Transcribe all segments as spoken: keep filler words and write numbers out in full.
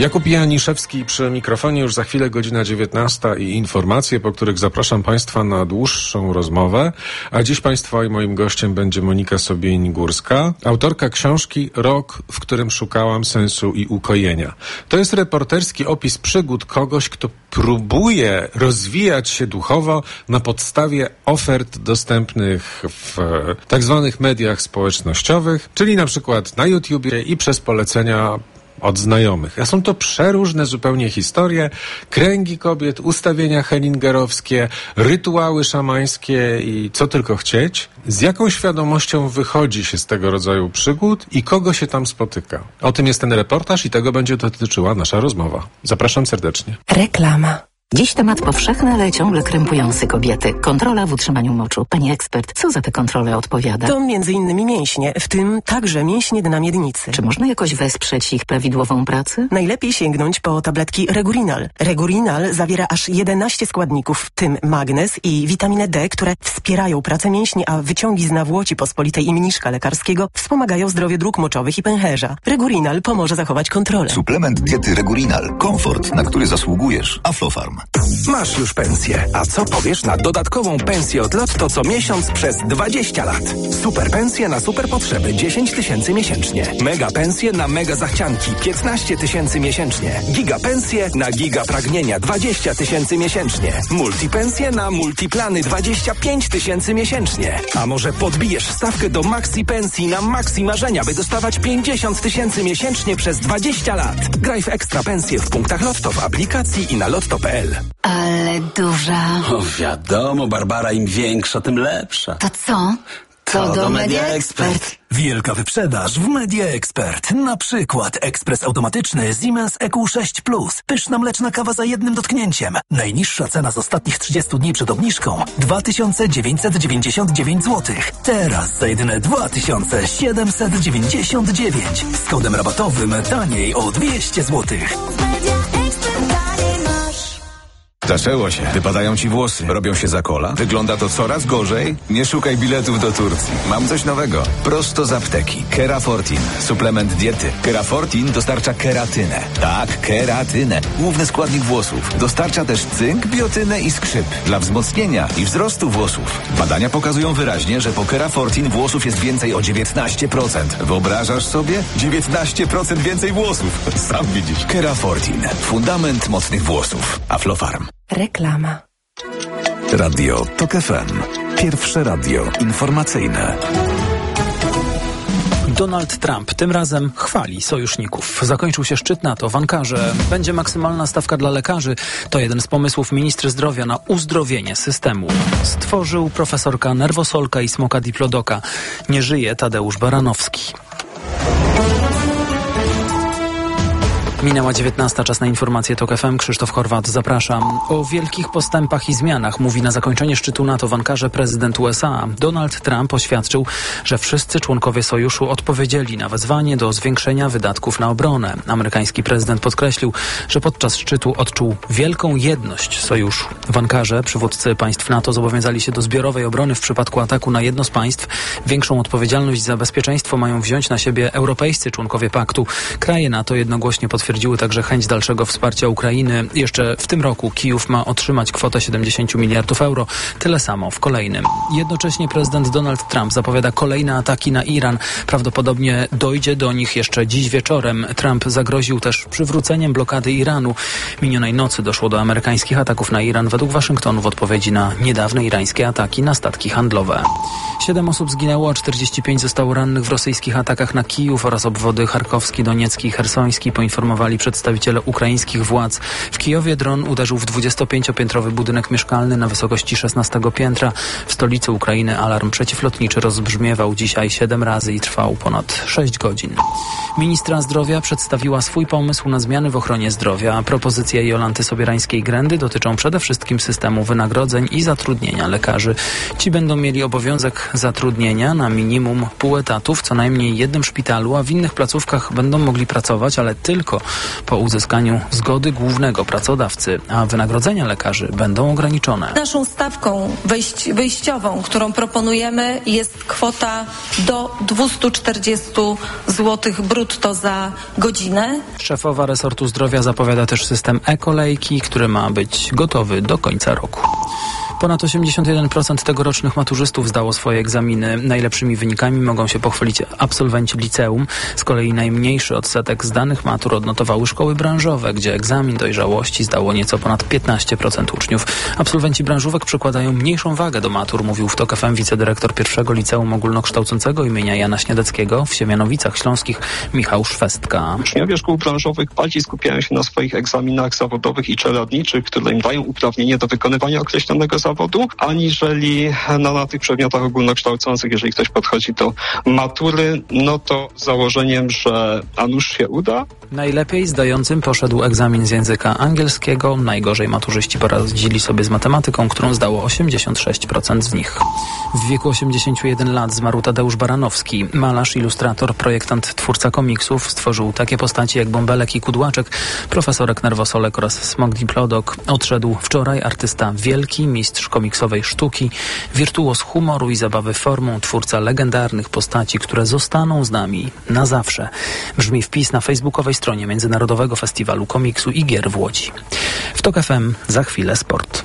Jakub Janiszewski przy mikrofonie, już za chwilę godzina dziewiętnasta i informacje, po których zapraszam Państwa na dłuższą rozmowę. A dziś Państwa i moim gościem będzie Monika Sobień-Górska, autorka książki Rok, w którym szukałam sensu i ukojenia. To jest reporterski opis przygód kogoś, kto próbuje rozwijać się duchowo na podstawie ofert dostępnych w tak zwanych mediach społecznościowych, czyli na przykład na YouTubie i przez polecenia od znajomych. A są to przeróżne zupełnie historie, kręgi kobiet, ustawienia hellingerowskie, rytuały szamańskie i co tylko chcieć. Z jaką świadomością wychodzi się z tego rodzaju przygód i kogo się tam spotyka? O tym jest ten reportaż i tego będzie dotyczyła nasza rozmowa. Zapraszam serdecznie. Reklama. Dziś temat powszechny, ale ciągle krępujący kobiety. Kontrola w utrzymaniu moczu. Pani ekspert, co za tę kontrolę odpowiada? To między innymi mięśnie, w tym także mięśnie dna miednicy. Czy można jakoś wesprzeć ich prawidłową pracę? Najlepiej sięgnąć po tabletki Regurinal. Regurinal zawiera aż jedenaście składników, w tym magnez i witaminę D, które wspierają pracę mięśni, a wyciągi z nawłoci pospolitej i mniszka lekarskiego wspomagają zdrowie dróg moczowych i pęcherza. Regurinal pomoże zachować kontrolę. Suplement diety Regurinal. Komfort, na który zasługujesz. Aflofarm. Masz już pensję, a co powiesz na dodatkową pensję od Lotto co miesiąc przez dwadzieścia lat? Super pensje na super potrzeby dziesięć tysięcy miesięcznie. Mega pensje na mega zachcianki piętnaście tysięcy miesięcznie. Giga pensje na giga pragnienia dwadzieścia tysięcy miesięcznie. Multi pensje na multiplany dwadzieścia pięć tysięcy miesięcznie. A może podbijesz stawkę do maxi pensji na maxi marzenia, by dostawać pięćdziesiąt tysięcy miesięcznie przez dwadzieścia lat. Graj w ekstra pensje w punktach Lotto, w aplikacji i na lotto kropka p l. Ale duża. O, wiadomo, Barbara, im większa, tym lepsza. To co? To, to do Media Expert. Wielka wyprzedaż w Media Expert. Na przykład ekspres automatyczny Siemens E Q sześć plus. Pyszna mleczna kawa za jednym dotknięciem. Najniższa cena z ostatnich trzydziestu dni przed obniżką dwa tysiące dziewięćset dziewięćdziesiąt dziewięć złotych. Teraz za jedyne dwa tysiące siedemset dziewięćdziesiąt dziewięć. Z kodem rabatowym taniej o dwieście złotych. Zaczęło się. Wypadają ci włosy. Robią się za kola. Wygląda to coraz gorzej. Nie szukaj biletów do Turcji. Mam coś nowego. Prosto z apteki. Kerafortin. Suplement diety. Kerafortin dostarcza keratynę. Tak, keratynę. Główny składnik włosów. Dostarcza też cynk, biotynę i skrzyp. Dla wzmocnienia i wzrostu włosów. Badania pokazują wyraźnie, że po Kerafortin włosów jest więcej o dziewiętnaście procent. Wyobrażasz sobie? dziewiętnaście procent więcej włosów. Sam widzisz. Kerafortin. Fundament mocnych włosów. Aflofarm. Reklama. Radio Tok F M. Pierwsze radio informacyjne. Donald Trump tym razem chwali sojuszników. Zakończył się szczyt NATO w Ankarze. Będzie maksymalna stawka dla lekarzy. To jeden z pomysłów ministra zdrowia na uzdrowienie systemu. Stworzył profesorka Nerwosolka i smoka Diplodoka. Nie żyje Tadeusz Baranowski. Minęła dziewiętnasta, czas na informacje Tok F M. Krzysztof Horwat, zapraszam. O wielkich postępach i zmianach mówi na zakończenie szczytu NATO w Ankarze prezydent U S A. Donald Trump oświadczył, że wszyscy członkowie sojuszu odpowiedzieli na wezwanie do zwiększenia wydatków na obronę. Amerykański prezydent podkreślił, że podczas szczytu odczuł wielką jedność sojuszu. W Ankarze przywódcy państw NATO zobowiązali się do zbiorowej obrony w przypadku ataku na jedno z państw. Większą odpowiedzialność za bezpieczeństwo mają wziąć na siebie europejscy członkowie paktu. Kraje NATO jednogłośnie potwierdziły Stwierdziły także chęć dalszego wsparcia Ukrainy. Jeszcze w tym roku Kijów ma otrzymać kwotę siedemdziesiąt miliardów euro. Tyle samo w kolejnym. Jednocześnie prezydent Donald Trump zapowiada kolejne ataki na Iran. Prawdopodobnie dojdzie do nich jeszcze dziś wieczorem. Trump zagroził też przywróceniem blokady Iranu. Minionej nocy doszło do amerykańskich ataków na Iran według Waszyngtonu w odpowiedzi na niedawne irańskie ataki na statki handlowe. Siedem osób zginęło, a czterdzieści pięć zostało rannych w rosyjskich atakach na Kijów oraz obwody charkowski, doniecki i hersoński, poinformowali przedstawiciele ukraińskich władz. W Kijowie dron uderzył w dwudziestopięciopiętrowy budynek mieszkalny na wysokości szesnastego piętra. W stolicy Ukrainy alarm przeciwlotniczy rozbrzmiewał dzisiaj siedem razy i trwał ponad sześć godzin. Ministra zdrowia przedstawiła swój pomysł na zmiany w ochronie zdrowia. Propozycje Jolanty Sobierańskiej-Grendy dotyczą przede wszystkim systemu wynagrodzeń i zatrudnienia lekarzy. Ci będą mieli obowiązek zatrudnienia na minimum pół etatu w co najmniej jednym szpitalu, a w innych placówkach będą mogli pracować, ale tylko po uzyskaniu zgody głównego pracodawcy, a wynagrodzenia lekarzy będą ograniczone. Naszą stawką wejść, wyjściową, którą proponujemy, jest kwota do dwieście czterdzieści złotych brutto za godzinę. Szefowa resortu zdrowia zapowiada też system e-kolejki, który ma być gotowy do końca roku. Ponad osiemdziesiąt jeden procent tegorocznych maturzystów zdało swoje egzaminy. Najlepszymi wynikami mogą się pochwalić absolwenci liceum. Z kolei najmniejszy odsetek zdanych matur odnotowały szkoły branżowe, gdzie egzamin dojrzałości zdało nieco ponad piętnaście procent uczniów. Absolwenci branżówek przykładają mniejszą wagę do matur, mówił w TOK F M wicedyrektor pierwszego liceum ogólnokształcącego imienia Jana Śniadeckiego w Siemianowicach Śląskich Michał Szwestka. Uczniowie szkół branżowych bardziej skupiają się na swoich egzaminach zawodowych i czeladniczych, które im dają uprawnienie do wykonywania określonego zawodu. zawodu, aniżeli no, na tych przedmiotach ogólnokształcących, jeżeli ktoś podchodzi do matury, no to z założeniem, że a nuż się uda. Najlepiej zdającym poszedł egzamin z języka angielskiego, najgorzej maturzyści poradzili sobie z matematyką, którą zdało osiemdziesiąt sześć procent z nich. W wieku osiemdziesięciu jeden lat zmarł Tadeusz Baranowski, malarz, ilustrator, projektant, twórca komiksów. Stworzył takie postaci jak Bąbelek i Kudłaczek, profesorek Nerwosolek oraz Smok Diplodok. Odszedł wczoraj artysta wielki, mistrz komiksowej sztuki, wirtuoz humoru i zabawy formą, twórca legendarnych postaci, które zostaną z nami na zawsze. Brzmi wpis na facebookowej stronie Międzynarodowego Festiwalu Komiksu i Gier w Łodzi. W TOK F M za chwilę sport.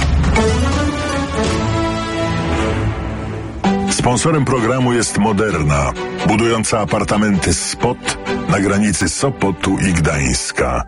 Sponsorem programu jest Moderna, budująca apartamenty Spot na granicy Sopotu i Gdańska.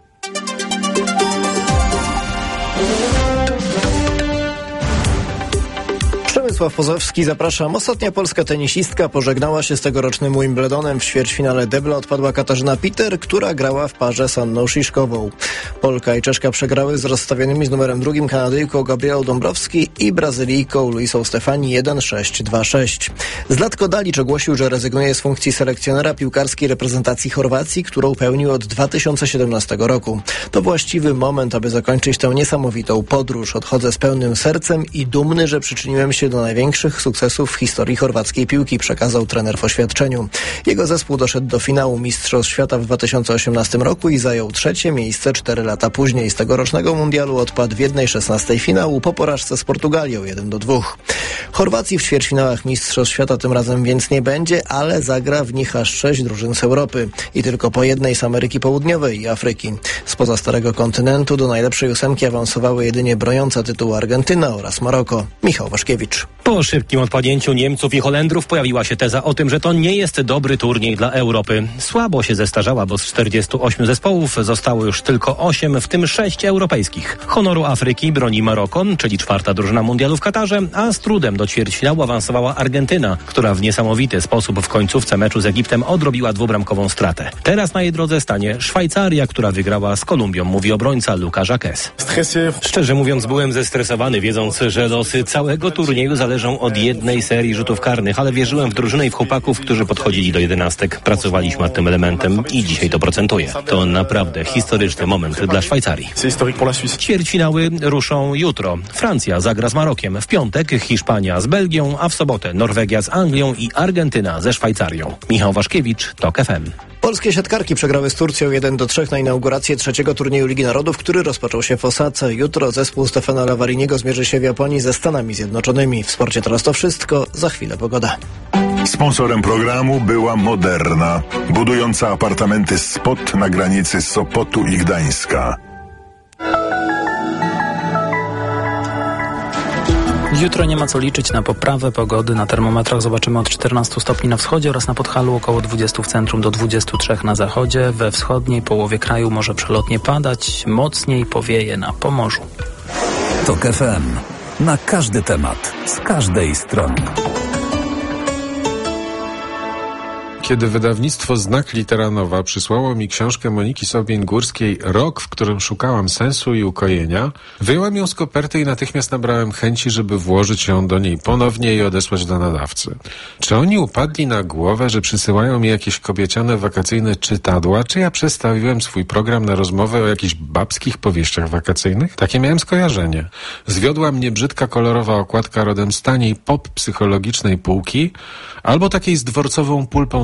Przemysław Pozowski, zapraszam. Ostatnia polska tenisistka pożegnała się z tegorocznym Wimbledonem. W ćwierćfinale debla odpadła Katarzyna Peter, która grała w parze z Anną Szyszkową. Polka i Czeszka przegrały z rozstawionymi z numerem drugim Kanadyjką Gabrielą Dąbrowski i Brazylijką Luisą Stefani jeden sześć dwa sześć. Zlatko Dalic ogłosił, że rezygnuje z funkcji selekcjonera piłkarskiej reprezentacji Chorwacji, którą pełnił od dwa tysiące siedemnastego roku. To właściwy moment, aby zakończyć tę niesamowitą podróż. Odchodzę z pełnym sercem i dumny, że przyczyniłem się do największych sukcesów w historii chorwackiej piłki, przekazał trener w oświadczeniu. Jego zespół doszedł do finału Mistrzostw Świata w dwa tysiące osiemnastym roku i zajął trzecie miejsce cztery lata później. Z tegorocznego mundialu odpadł w jednej szesnastej finału po porażce z Portugalią jeden do dwóch. Chorwacji w ćwierćfinałach Mistrzostw Świata tym razem więc nie będzie, ale zagra w nich aż sześć drużyn z Europy i tylko po jednej z Ameryki Południowej i Afryki. Spoza Starego Kontynentu do najlepszej ósemki awansowały jedynie broniąca tytułu Argentyna oraz Maroko. Michał Waszkiewicz. Po szybkim odpadnięciu Niemców i Holendrów pojawiła się teza o tym, że to nie jest dobry turniej dla Europy. Słabo się zestarzała, bo z czterdziestu ośmiu zespołów zostało już tylko osiem, w tym sześć europejskich. Honoru Afryki broni Maroko, czyli czwarta drużyna mundialu w Katarze, a z trudem do ćwierćfinału awansowała Argentyna, która w niesamowity sposób w końcówce meczu z Egiptem odrobiła dwubramkową stratę. Teraz na jej drodze stanie Szwajcaria, która wygrała z Kolumbią, mówi obrońca Luka Jacques. Szczerze mówiąc, byłem zestresowany, wiedząc, że losy całego turnieju zależą od jednej serii rzutów karnych, ale wierzyłem w drużynę i w chłopaków, którzy podchodzili do jedenastek. Pracowaliśmy nad tym elementem i dzisiaj to procentuje. To naprawdę historyczny moment dla Szwajcarii. Ćwierćfinały ruszą jutro. Francja zagra z Marokiem, w piątek Hiszpania z Belgią, a w sobotę Norwegia z Anglią i Argentyna ze Szwajcarią. Michał Waszkiewicz, TOK F M. Polskie siatkarki przegrały z Turcją jeden do trzech na inaugurację trzeciego turnieju Ligi Narodów, który rozpoczął się w Osace. Jutro zespół Stefana Lavariniego zmierzy się w Japonii ze Stanami Zjednoczonymi. W sporcie teraz to wszystko, za chwilę pogoda. Sponsorem programu była Moderna, budująca apartamenty Spot na granicy Sopotu i Gdańska. Jutro nie ma co liczyć na poprawę pogody. Na termometrach zobaczymy od czternastu stopni na wschodzie oraz na Podhalu około dwudziestu w centrum do dwudziestu trzech na zachodzie. We wschodniej połowie kraju może przelotnie padać, mocniej powieje na Pomorzu. TOK F M. Na każdy temat, z każdej strony. Kiedy wydawnictwo Znak Litera Nowa przysłało mi książkę Moniki Sobień-Górskiej Rok, w którym szukałam sensu i ukojenia, wyjąłem ją z koperty i natychmiast nabrałem chęci, żeby włożyć ją do niej ponownie i odesłać do nadawcy. Czy oni upadli na głowę, że przysyłają mi jakieś kobieciane wakacyjne czytadła, czy ja przestawiłem swój program na rozmowę o jakichś babskich powieściach wakacyjnych? Takie miałem skojarzenie. Zwiodła mnie brzydka kolorowa okładka rodem z taniej pop psychologicznej półki, albo takiej z dworcową pulpą do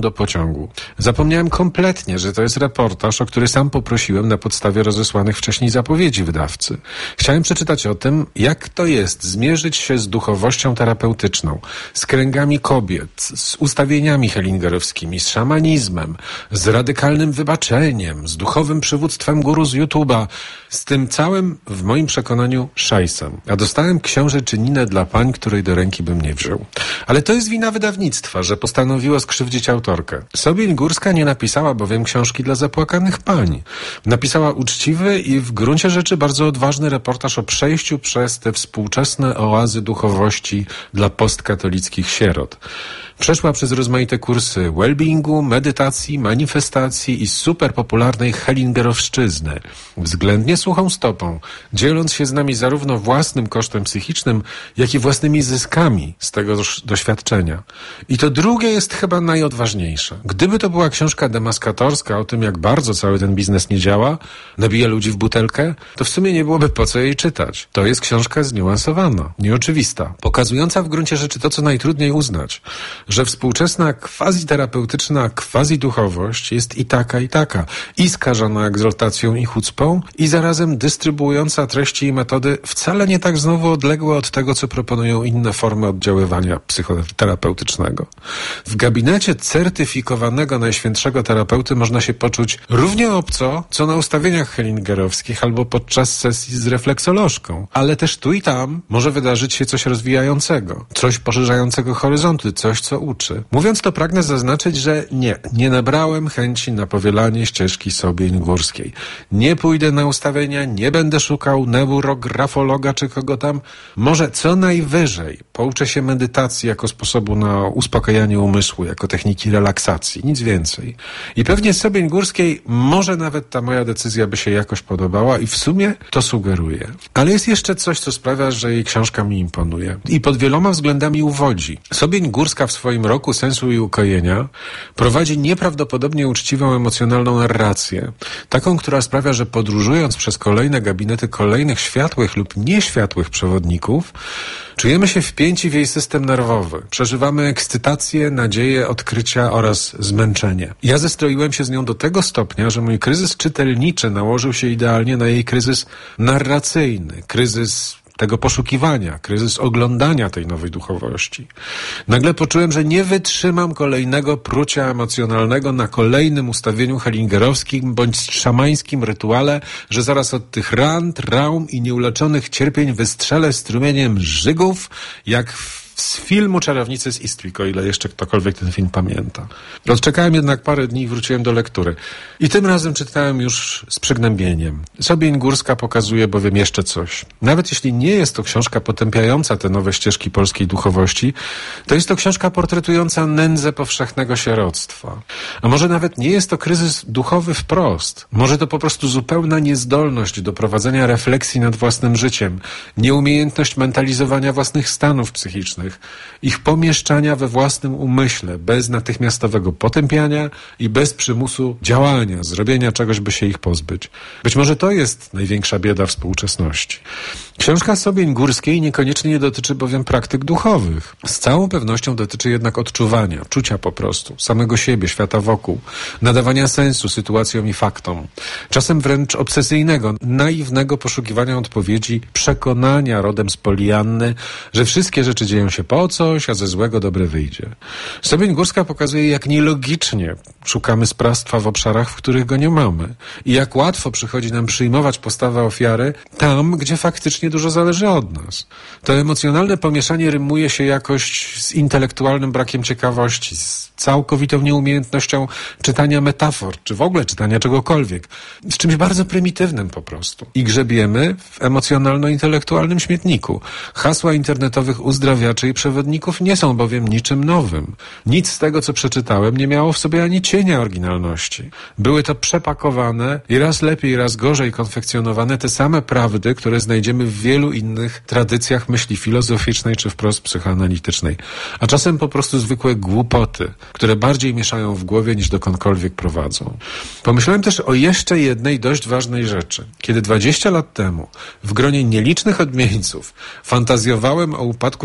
do pociągu. Zapomniałem kompletnie, że to jest reportaż, o który sam poprosiłem na podstawie rozesłanych wcześniej zapowiedzi wydawcy. Chciałem przeczytać o tym, jak to jest zmierzyć się z duchowością terapeutyczną, z kręgami kobiet, z ustawieniami hellingerowskimi, z szamanizmem, z radykalnym wybaczeniem, z duchowym przywództwem guru z YouTube'a, z tym całym, w moim przekonaniu, szajsem. A dostałem książęczyninę dla pań, której do ręki bym nie wziął. Ale to jest wina wydawnictwa, że postanowiło skrzywdzić autorkę. Sobień Górska nie napisała bowiem książki dla zapłakanych pań. Napisała uczciwy i w gruncie rzeczy bardzo odważny reportaż o przejściu przez te współczesne oazy duchowości dla postkatolickich sierot. Przeszła przez rozmaite kursy wellbeingu, medytacji, manifestacji i super popularnej hellingerowszczyzny. Względnie suchą stopą, dzieląc się z nami zarówno własnym kosztem psychicznym, jak i własnymi zyskami z tego doświadczenia. I to drugie jest chyba najodważniejsze. Gdyby to była książka demaskatorska o tym, jak bardzo cały ten biznes nie działa, nabija ludzi w butelkę, to w sumie nie byłoby po co jej czytać. To jest książka zniuansowana, nieoczywista, pokazująca w gruncie rzeczy to, co najtrudniej uznać, że współczesna quasi-terapeutyczna quasi-duchowość jest i taka, i taka, i skażona egzaltacją i chucpą, i zarazem dystrybuująca treści i metody wcale nie tak znowu odległe od tego, co proponują inne formy oddziaływania psychoterapeutycznego. W gabinecie certyfikowanego najświętszego terapeuty można się poczuć równie obco, co na ustawieniach hellingerowskich albo podczas sesji z refleksolożką, ale też tu i tam może wydarzyć się coś rozwijającego, coś poszerzającego horyzonty, coś, co uczy. Mówiąc to, pragnę zaznaczyć, że nie, nie nabrałem chęci na powielanie ścieżki Sobień Górskiej. Nie pójdę na ustawienia, nie będę szukał neurografologa czy kogo tam. Może co najwyżej pouczę się medytacji jako sposobu na uspokajanie umysłu, jako techniki relaksacji, nic więcej. I pewnie Sobień Górskiej może nawet ta moja decyzja by się jakoś podobała i w sumie to sugeruję. Ale jest jeszcze coś, co sprawia, że jej książka mi imponuje i pod wieloma względami uwodzi. Sobień Górska w swoim roku sensu i ukojenia prowadzi nieprawdopodobnie uczciwą, emocjonalną narrację. Taką, która sprawia, że podróżując przez kolejne gabinety kolejnych światłych lub nieświatłych przewodników, czujemy się wpięci w jej system nerwowy. Przeżywamy ekscytację, nadzieję, odkrycia oraz zmęczenie. Ja zestroiłem się z nią do tego stopnia, że mój kryzys czytelniczy nałożył się idealnie na jej kryzys narracyjny, kryzys tego poszukiwania, kryzys oglądania tej nowej duchowości. Nagle poczułem, że nie wytrzymam kolejnego prucia emocjonalnego na kolejnym ustawieniu hellingerowskim bądź szamańskim rytuale, że zaraz od tych ran, traum i nieuleczonych cierpień wystrzelę strumieniem żygów, jak w z filmu Czarownicy z Eastwick, o ile jeszcze ktokolwiek ten film pamięta. Odczekałem jednak parę dni i wróciłem do lektury. I tym razem czytałem już z przygnębieniem. Sobień Górska pokazuje bowiem jeszcze coś. Nawet jeśli nie jest to książka potępiająca te nowe ścieżki polskiej duchowości, to jest to książka portretująca nędzę powszechnego sieroctwa. A może nawet nie jest to kryzys duchowy wprost. Może to po prostu zupełna niezdolność do prowadzenia refleksji nad własnym życiem, nieumiejętność mentalizowania własnych stanów psychicznych, ich pomieszczania we własnym umyśle, bez natychmiastowego potępiania i bez przymusu działania, zrobienia czegoś, by się ich pozbyć. Być może to jest największa bieda współczesności. Książka Sobień Górskiej niekoniecznie dotyczy bowiem praktyk duchowych. Z całą pewnością dotyczy jednak odczuwania, czucia po prostu, samego siebie, świata wokół, nadawania sensu sytuacjom i faktom. Czasem wręcz obsesyjnego, naiwnego poszukiwania odpowiedzi, przekonania rodem z Polianny, że wszystkie rzeczy dzieją się po coś, a ze złego dobre wyjdzie. Sobień Górska pokazuje, jak nielogicznie szukamy sprawstwa w obszarach, w których go nie mamy i jak łatwo przychodzi nam przyjmować postawę ofiary tam, gdzie faktycznie dużo zależy od nas. To emocjonalne pomieszanie rymuje się jakoś z intelektualnym brakiem ciekawości, z całkowitą nieumiejętnością czytania metafor, czy w ogóle czytania czegokolwiek. Z czymś bardzo prymitywnym po prostu. I grzebiemy w emocjonalno-intelektualnym śmietniku. Hasła internetowych uzdrawiaczy i przewodników nie są bowiem niczym nowym. Nic z tego, co przeczytałem, nie miało w sobie ani cienia oryginalności. Były to przepakowane i raz lepiej, raz gorzej konfekcjonowane te same prawdy, które znajdziemy w wielu innych tradycjach myśli filozoficznej czy wprost psychoanalitycznej. A czasem po prostu zwykłe głupoty, które bardziej mieszają w głowie niż dokądkolwiek prowadzą. Pomyślałem też o jeszcze jednej dość ważnej rzeczy. Kiedy dwadzieścia lat temu w gronie nielicznych odmieńców fantazjowałem o upadku kościoła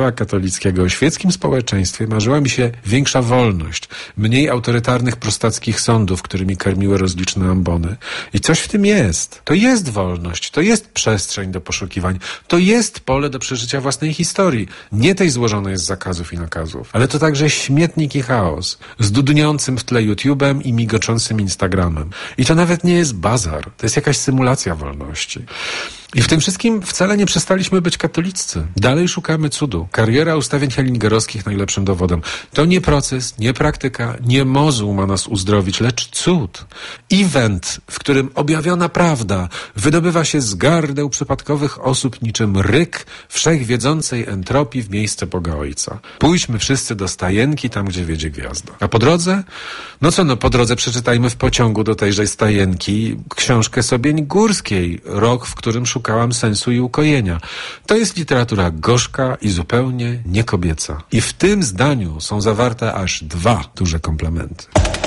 kościoła katolickiego, o świeckim społeczeństwie marzyła mi się większa wolność, mniej autorytarnych prostackich sądów, którymi karmiły rozliczne ambony. I coś w tym jest. To jest wolność, to jest przestrzeń do poszukiwań, to jest pole do przeżycia własnej historii, nie tej złożonej z zakazów i nakazów, ale to także śmietnik i chaos, z dudniącym w tle YouTube'em i migoczącym Instagramem. I to nawet nie jest bazar, to jest jakaś symulacja wolności. I w tym wszystkim wcale nie przestaliśmy być katoliccy. Dalej szukamy cudu. Kariera ustawień hellingerowskich najlepszym dowodem. To nie proces, nie praktyka, nie mozuł ma nas uzdrowić, lecz cud. Event, w którym objawiona prawda wydobywa się z gardeł przypadkowych osób niczym ryk wszechwiedzącej entropii w miejsce Boga Ojca. Pójdźmy wszyscy do stajenki, tam gdzie wiedzie gwiazda. A po drodze? No co no, po drodze przeczytajmy w pociągu do tejże stajenki książkę Sobień Górskiej, rok, w którym szukamy Szukałam sensu i ukojenia. To jest literatura gorzka i zupełnie niekobieca. I w tym zdaniu są zawarte aż dwa duże komplementy.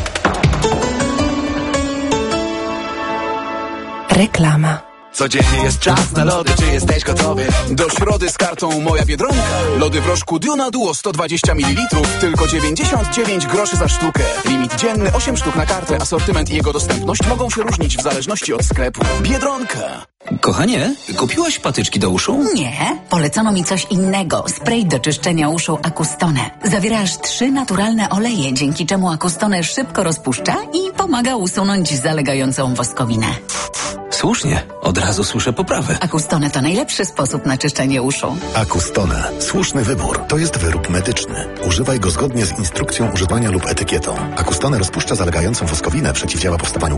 Reklama. Codziennie jest czas na lody, czy jesteś gotowy? Do środy z kartą Moja Biedronka. Lody w rożku Duna Duo sto dwadzieścia mililitrów, tylko dziewięćdziesiąt dziewięć groszy za sztukę. Limit dzienny osiem sztuk na kartę. Asortyment i jego dostępność mogą się różnić w zależności od sklepu. Biedronka. Kochanie, kupiłaś patyczki do uszu? Nie, polecono mi coś innego. Spray do czyszczenia uszu Acustone. Zawiera aż trzy naturalne oleje, dzięki czemu Acustone szybko rozpuszcza i pomaga usunąć zalegającą woskowinę. Słusznie, od razu słyszę poprawę. Acustone to najlepszy sposób na czyszczenie uszu. Acustone. Słuszny wybór. To jest wyrób medyczny. Używaj go zgodnie z instrukcją używania lub etykietą. Acustone rozpuszcza zalegającą woskowinę, przeciwdziała powstawaniu